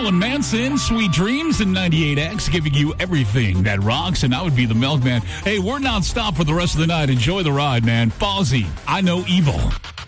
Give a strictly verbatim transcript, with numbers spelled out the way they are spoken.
Marilyn Manson, Sweet Dreams, and ninety-eight X, giving you everything that rocks, and I would be the Milkman. Hey, we're non-stop for the rest of the night. Enjoy the ride, man. Fozzy, I Know Evil.